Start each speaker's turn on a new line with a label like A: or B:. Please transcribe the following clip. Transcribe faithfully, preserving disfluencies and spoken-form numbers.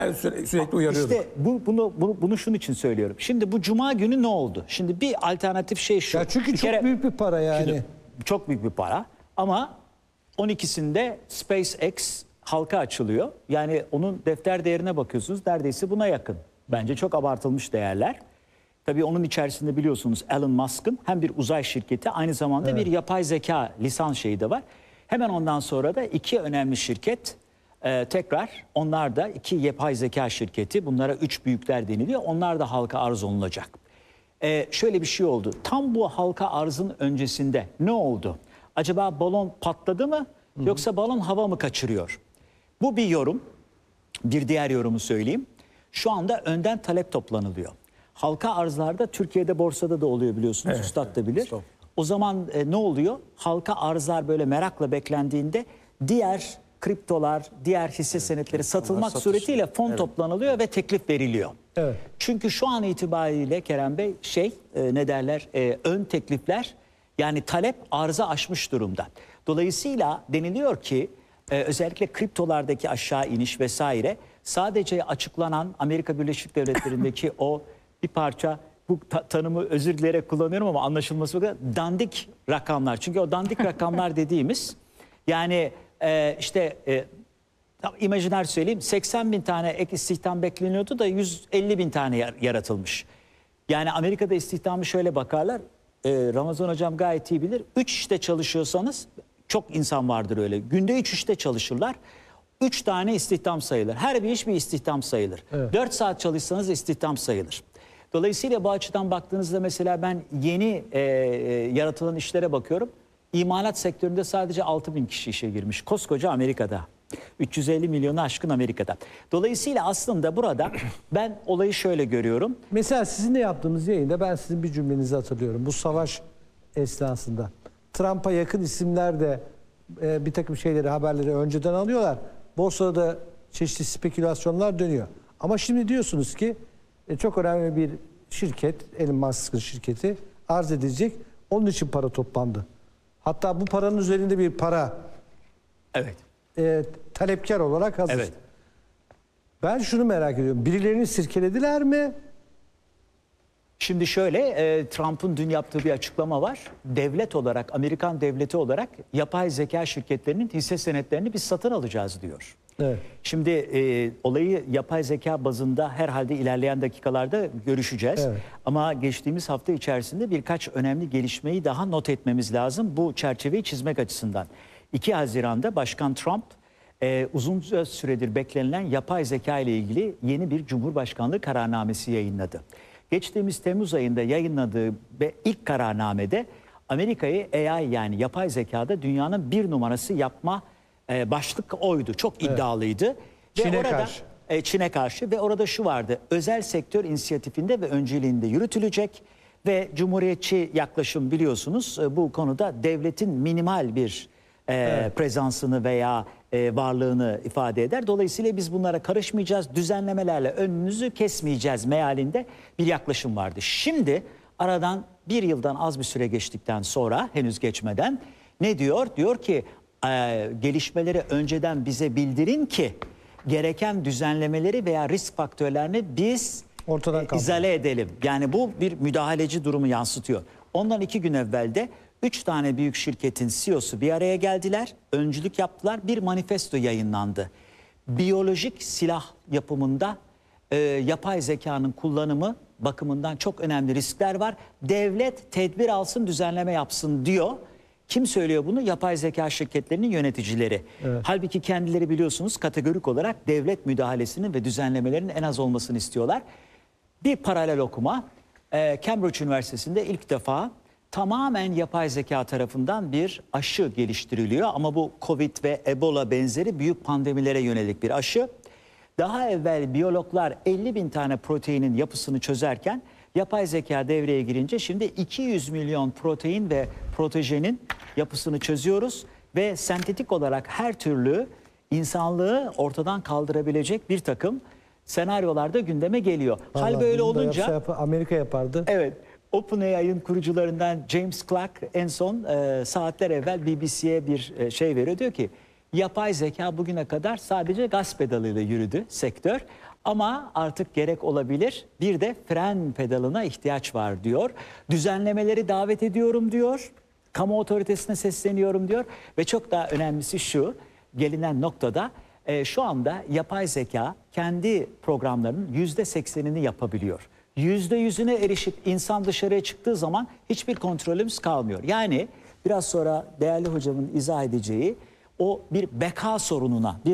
A: Yani sürekli, sürekli uyarıyorduk.
B: İşte bu, bunu, bunu, bunu şunun için söylüyorum. Şimdi bu cuma günü ne oldu? Şimdi bir alternatif şey şu.
C: Ya çünkü
B: Bir
C: çok
B: kere-
C: büyük bir para yani.
B: Şimdi çok büyük bir para ama on ikisinde SpaceX halka açılıyor. Yani onun defter değerine bakıyorsunuz, neredeyse buna yakın. Bence çok abartılmış değerler. Tabii onun içerisinde biliyorsunuz Elon Musk'ın hem bir uzay şirketi, aynı zamanda bir yapay zeka lisans şeyi de var. Hemen ondan sonra da iki önemli şirket e, tekrar, onlar da iki yapay zeka şirketi, bunlara üç büyükler deniliyor. Onlar da halka arz olunacak. E, şöyle bir şey oldu. Tam bu halka arzın öncesinde ne oldu? Acaba balon patladı mı, yoksa balon hava mı kaçırıyor? Bu bir yorum. Bir diğer yorumu söyleyeyim. Şu anda önden talep toplanılıyor. Halka arzlarda Türkiye'de borsada da oluyor biliyorsunuz.
A: Evet,
B: Üstad da bilir.
A: stop.
B: O zaman e, ne oluyor? Halka arzlar böyle merakla beklendiğinde diğer kriptolar, diğer hisse senetleri satılmak
A: satış.
B: suretiyle fon toplanılıyor ve teklif veriliyor.
C: Evet.
B: Çünkü şu an itibariyle Kerem Bey şey e, ne derler e, ön teklifler, yani talep arzı aşmış durumda. Dolayısıyla deniliyor ki e, özellikle kriptolardaki aşağı iniş vesaire sadece açıklanan Amerika Birleşik Devletleri'ndeki o bir parça, bu ta- tanımı özür dileyerek kullanıyorum ama anlaşılması bu kadar dandik rakamlar. Çünkü o dandik rakamlar dediğimiz yani e, işte e, tam imajiner söyleyeyim, seksen bin tane ek istihdam bekleniyordu da yüz elli bin tane yar- yaratılmış. Yani Amerika'da istihdamı şöyle bakarlar, e, Ramazan hocam gayet iyi bilir, üç işte çalışıyorsanız, çok insan vardır öyle, günde üç işte çalışırlar. Üç tane istihdam sayılır. Her bir iş bir istihdam sayılır.
C: Evet.
B: Dört saat çalışsanız istihdam sayılır. Dolayısıyla bu açıdan baktığınızda mesela ben yeni e, e, yaratılan işlere bakıyorum. İmalat sektöründe sadece altı bin kişi işe girmiş. Koskoca Amerika'da. üç yüz elli milyonu aşkın Amerika'da. Dolayısıyla aslında burada ben olayı şöyle görüyorum.
C: Mesela sizinle yaptığımız yayında ben sizin bir cümlenizi hatırlıyorum. Bu savaş esnasında. Trump'a yakın isimler de e, bir takım şeyleri, haberleri önceden alıyorlar. Borsada da çeşitli spekülasyonlar dönüyor. Ama şimdi diyorsunuz ki e, çok önemli bir şirket, Elon Musk'ın şirketi arz edilecek. Onun için para toplandı. Hatta bu paranın üzerinde bir para
B: Evet.
C: e, talepkar olarak hazır.
B: Evet.
C: Ben şunu merak ediyorum. Birilerini sirkelediler mi?
B: Şimdi şöyle, e, Trump'ın dün yaptığı bir açıklama var. Devlet olarak, Amerikan devleti olarak yapay zeka şirketlerinin hisse senetlerini biz satın alacağız diyor.
C: Evet.
B: Şimdi e, olayı yapay zeka bazında herhalde ilerleyen dakikalarda görüşeceğiz.
C: Evet.
B: Ama geçtiğimiz hafta içerisinde birkaç önemli gelişmeyi daha not etmemiz lazım bu çerçeveyi çizmek açısından. iki Haziran'da Başkan Trump e, uzun süredir beklenilen yapay zeka ile ilgili yeni bir Cumhurbaşkanlığı kararnamesi yayınladı. Geçtiğimiz Temmuz ayında yayınladığı ve ilk kararnamede Amerika'yı A I, yani yapay zekada dünyanın bir numarası yapma e, başlık oydu. Çok iddialıydı. Ve
C: Çin'e
B: orada,
C: karşı.
B: e, Çin'e karşı ve orada şu vardı: özel sektör inisiyatifinde ve önceliğinde yürütülecek ve cumhuriyetçi yaklaşım biliyorsunuz e, bu konuda devletin minimal bir e,
C: Evet.
B: prezansını veya e, varlığını ifade eder. Dolayısıyla biz bunlara karışmayacağız, düzenlemelerle önünüzü kesmeyeceğiz mealinde bir yaklaşım vardı. Şimdi aradan bir yıldan az bir süre geçtikten sonra, henüz geçmeden ne diyor? Diyor ki e, gelişmeleri önceden bize bildirin ki gereken düzenlemeleri veya risk faktörlerini biz
C: Ortadan
B: e,
C: kaldırın.
B: izale edelim. Yani bu bir müdahaleci durumu yansıtıyor. Ondan iki gün evvel de üç tane büyük şirketin C E O'su bir araya geldiler, öncülük yaptılar, bir manifesto yayınlandı. Biyolojik silah yapımında e, yapay zekanın kullanımı bakımından çok önemli riskler var. Devlet tedbir alsın, düzenleme yapsın diyor. Kim söylüyor bunu? Yapay zeka şirketlerinin yöneticileri.
C: Evet.
B: Halbuki kendileri biliyorsunuz kategorik olarak devlet müdahalesinin ve düzenlemelerinin en az olmasını istiyorlar. Bir paralel okuma, e, Cambridge Üniversitesi'nde ilk defa tamamen yapay zeka tarafından bir aşı geliştiriliyor. Ama bu Covid ve Ebola benzeri büyük pandemilere yönelik bir aşı. Daha evvel biyologlar elli bin tane proteinin yapısını çözerken yapay zeka devreye girince şimdi iki yüz milyon protein ve protejenin yapısını çözüyoruz ve sentetik olarak her türlü insanlığı ortadan kaldırabilecek bir takım senaryolarda gündeme geliyor. Hal
C: Vallahi
B: böyle
C: bunu da
B: olunca
C: yapsa yap- Amerika yapardı.
B: evet, OpenAI'ın kurucularından James Clark en son e, saatler evvel B B C'ye bir e, şey veriyor. Diyor ki yapay zeka bugüne kadar sadece gaz pedalıyla yürüdü sektör. Ama artık gerek olabilir. Bir de fren pedalına ihtiyaç var diyor. Düzenlemeleri davet ediyorum diyor. Kamu otoritesine sesleniyorum diyor. Ve çok daha önemlisi şu, gelinen noktada e, şu anda yapay zeka kendi programlarının yüzde seksenini yapabiliyor. Yüzde yüzüne erişip insan dışarıya çıktığı zaman hiçbir kontrolümüz kalmıyor. Yani biraz sonra değerli hocamın izah edeceği o bir beka sorununa, bir